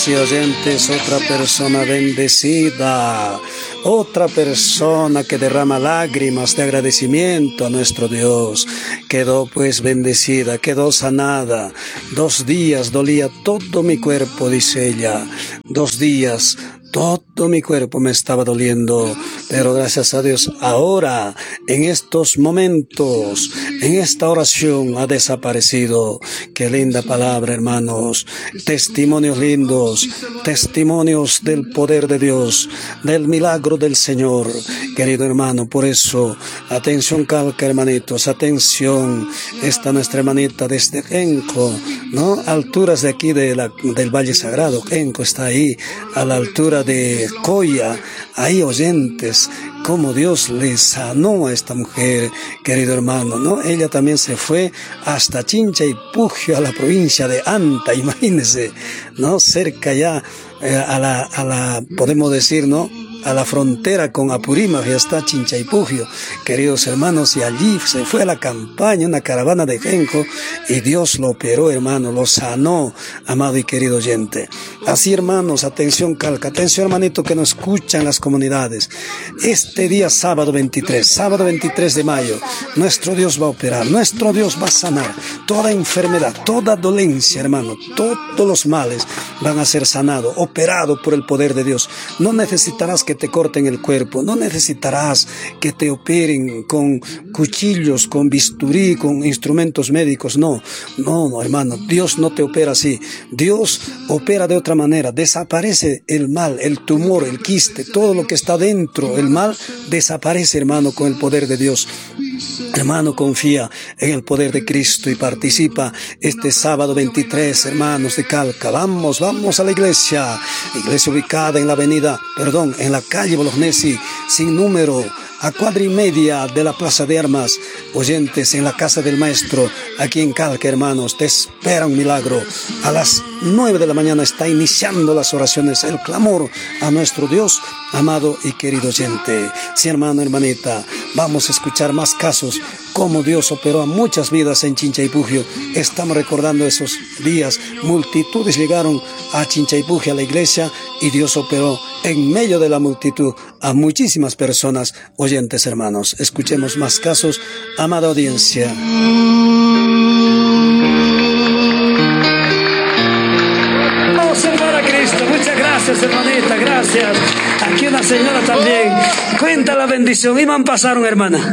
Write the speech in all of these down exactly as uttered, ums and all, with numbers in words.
hermanos y oyentes, otra persona bendecida, otra persona que derrama lágrimas de agradecimiento a nuestro Dios. Quedó pues bendecida, quedó sanada. Dos días dolía todo mi cuerpo, dice ella. Dos días. Todo mi cuerpo me estaba doliendo, pero gracias a Dios ahora, en estos momentos, en esta oración ha desaparecido. Qué linda palabra, hermanos. Testimonios lindos, testimonios del poder de Dios, del milagro del Señor, querido hermano. Por eso, atención Calca, hermanitos, atención. Esta nuestra hermanita desde Genco, ¿no? Alturas de aquí de la, del Valle Sagrado. Genco está ahí, a la altura de Coya. Hay oyentes, como Dios le sanó a esta mujer, querido hermano, ¿no? Ella también se fue hasta Chinchaypugio, a la provincia de Anta, imagínense, ¿no? Cerca ya, eh, a la, a la, podemos decir, ¿no? A la frontera con Apurímac, ya está Chinchaypugio, queridos hermanos, y allí se fue a la campaña, una caravana de Genco, y Dios lo operó, hermano, lo sanó, amado y querido oyente. Así, hermanos, atención Calca, atención hermanito que nos escuchan las comunidades. Este día sábado veintitrés, sábado veintitrés de mayo, nuestro Dios va a operar, nuestro Dios va a sanar toda enfermedad, toda dolencia, hermano, todos los males van a ser sanados, operados por el poder de Dios. No necesitarás que te corten el cuerpo, no necesitarás que te operen con cuchillos, con bisturí, con instrumentos médicos, no, no, no, hermano, Dios no te opera así. Dios opera de otra manera, desaparece el mal, el tumor, el quiste, todo lo que está dentro, el mal desaparece, hermano, con el poder de Dios. Hermano, confía en el poder de Cristo y participa este sábado veintitrés, hermanos de Calca. Vamos, vamos a la iglesia, iglesia ubicada en la avenida, perdón, en la calle Bolognesi, sin número, a cuadra y media de la Plaza de Armas. Oyentes, en la casa del maestro, aquí en Calca, hermanos, te espera un milagro. A las nueve de la mañana está iniciando las oraciones, el clamor a nuestro Dios, amado y querido oyente. Sí, hermano, hermanita, vamos a escuchar más casos, cómo Dios operó a muchas vidas en Chinchaypugio. Estamos recordando esos días, multitudes llegaron a Chinchaypugio, a la iglesia, y Dios operó en medio de la multitud a muchísimas personas. Oyentes, hermanos, escuchemos más casos, amada audiencia. Vamos a salvar a Cristo. Muchas gracias, hermanita, gracias. Aquí una señora también. Cuenta la bendición. ¿Y man pasaron, hermana?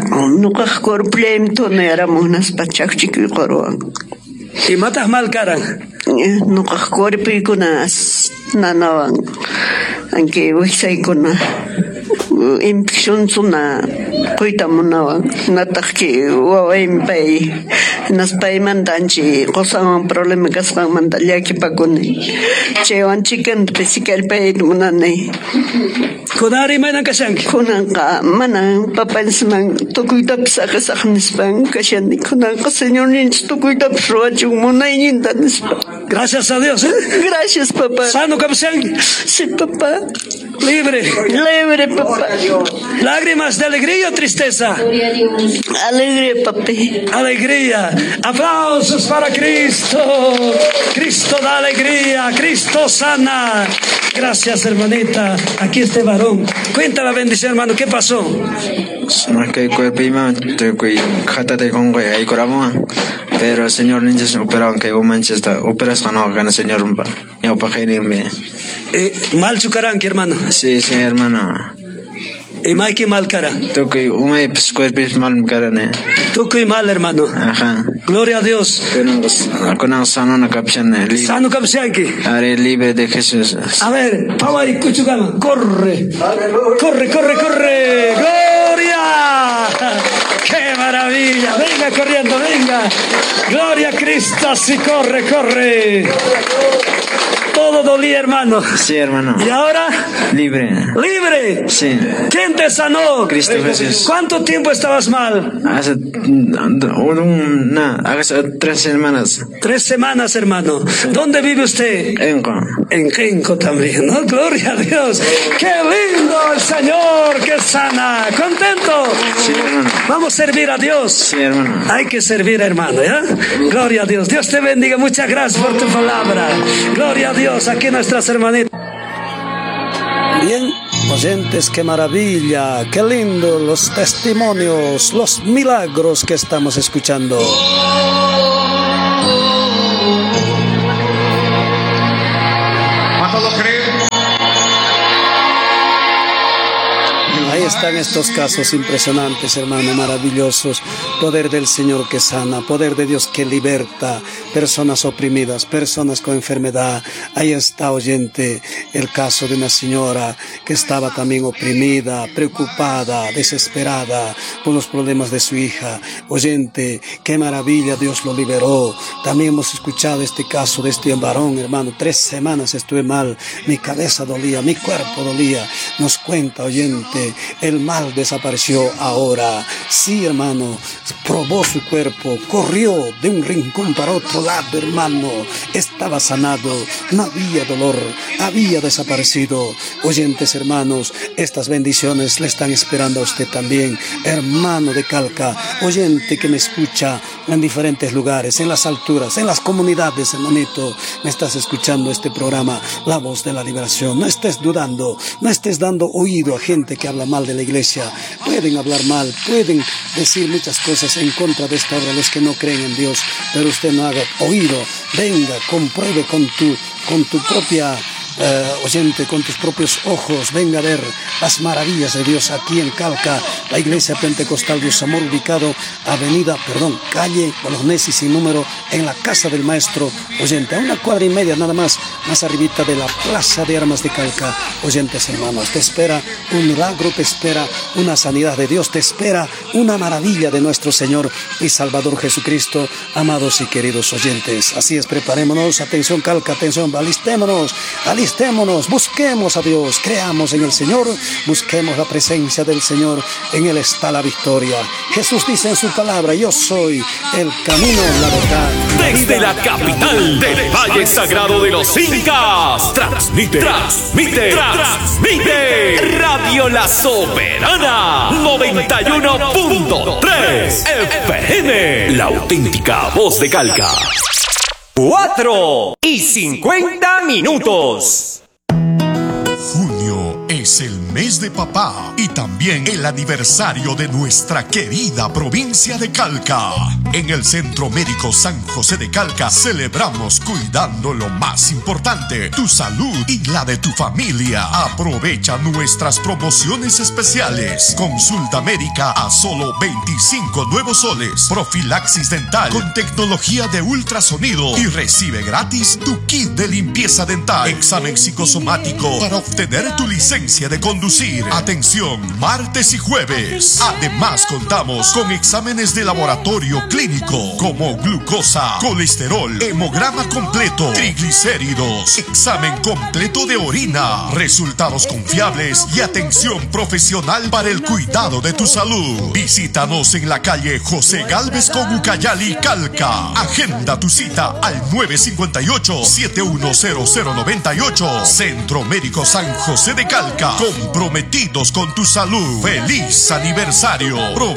¿Y matas mal, cara? No corpi kunas nanawan anke wisay kuna infección suna kuita munawan nataki wawain pay nas pay mandanchi kosan problema kasang mandalya ki paguni chewan chicken physical pay munane kunari mana kasang kunan ka mana papansman tukuita psa kasaknispan kasyan kunan ka señor nin tukuita psrochu munay nindanis. Gracias a Dios, ¿eh? Gracias, papá. ¿Sano, capitán? Sí, papá. Libre. Libre, papá. ¿Lágrimas de alegría o tristeza? Alegría, papi. Alegría. Aplausos para Cristo. Cristo da alegría. Cristo sana. Gracias, hermanita. Aquí este varón. Cuenta la bendición, hermano. ¿Qué pasó? Pero el Señor ninja se operaron que un manchester operación no gana señor un pa yo pa genirme eh, mal chucaranque, hermano. Sí, sí, hermano. Y Mikey mal cara. Tú que un pues cuerpo mal cara ne. Tú que mal, hermano. Ajá. Gloria a Dios. Con un sano una capción libre. Sano capsianque. Haré libre de Jesús. A ver, vamos y cuchucama. Corre. Corre, corre, corre. Gloria. ¡Qué maravilla! Venga corriendo, venga. Gloria a Cristo, si corre, corre. Todo dolía, hermano. Sí, hermano. ¿Y ahora? Libre. ¿Libre? Sí. ¿Quién te sanó? Cristo Jesús. ¿Cuánto tiempo estabas mal? Hace una, hace tres semanas. Tres semanas, hermano. Sí. ¿Dónde vive usted? Genco. En Genco también, ¿no? Gloria a Dios. ¡Qué lindo el Señor que sana! ¿Contento? Sí, hermano. Vamos a servir a Dios. Sí, hermano. Hay que servir, hermano, ¿ya? Gloria a Dios. Dios te bendiga. Muchas gracias por tu palabra. Gloria a Dios. Aquí nos nuestras hermanitas. Bien, oyentes, qué maravilla, qué lindo los testimonios, los milagros que estamos escuchando. ¿Cuántos lo creen? Ahí están estos casos impresionantes, hermano, maravillosos. Poder del Señor que sana, poder de Dios que liberta, personas oprimidas, personas con enfermedad. Ahí está, oyente, el caso de una señora que estaba también oprimida, preocupada, desesperada por los problemas de su hija. Oyente, qué maravilla, Dios lo liberó. También hemos escuchado este caso de este varón, hermano. Tres semanas estuve mal, mi cabeza dolía, mi cuerpo dolía. Nos cuenta, oyente, el mal desapareció ahora. Sí, hermano, probó su cuerpo, corrió de un rincón para otro lado, hermano. Estaba sanado, no había dolor, había desaparecido. Oyentes, hermanos, estas bendiciones le están esperando a usted también, hermano de Calca, oyente que me escucha en diferentes lugares, en las alturas, en las comunidades, hermanito. Me estás escuchando este programa, La Voz de la Liberación. No estés dudando, no estés dando oído a gente que habla mal de la iglesia. Pueden hablar mal, pueden decir muchas cosas en contra de esta obra los que no creen en Dios, pero usted no haga oído. Venga, compruebe con tu, con tu propia Uh, oyente, con tus propios ojos, venga a ver las maravillas de Dios aquí en Calca, la Iglesia Pentecostal Dios Amor, ubicado avenida, perdón, calle Bolognesi sin número, en la casa del maestro. Oyente, a una cuadra y media nada más, más arribita de la Plaza de Armas de Calca. Oyentes, hermanos, te espera un milagro, te espera una sanidad de Dios, te espera una maravilla de nuestro Señor y Salvador Jesucristo. Amados y queridos oyentes, así es, preparémonos, atención Calca, atención, alistémonos, alistémonos. Alistémonos, busquemos a Dios, creamos en el Señor, busquemos la presencia del Señor, en Él está la victoria. Jesús dice en su palabra, yo soy el camino, la verdad. Desde la capital del Valle Sagrado de los Incas, transmite, transmite, transmite, Radio La Soberana, noventa y uno punto tres F M, la auténtica voz de Calca. Cuatro y cincuenta minutos. Junio es el mes de papá y también el aniversario de nuestra querida provincia de Calca. En el Centro Médico San José de Calca celebramos cuidando lo más importante, tu salud y la de tu familia. Aprovecha nuestras promociones especiales. Consulta médica a solo veinticinco nuevos soles. Profilaxis dental con tecnología de ultrasonido y recibe gratis tu kit de limpieza dental. Examen psicosomático para obtener tu licencia de conducir. Atención, martes y jueves. Además contamos con exámenes de laboratorio clínico como glucosa, colesterol, hemograma completo, triglicéridos, examen completo de orina, resultados confiables y atención profesional para el cuidado de tu salud. Visítanos en la calle José Gálvez con Ucayali, Calca. Agenda tu cita al nueve cinco ocho, siete uno cero cero nueve ocho. Centro Médico San José de Calca, comprometidos con tu salud. ¡Feliz aniversario!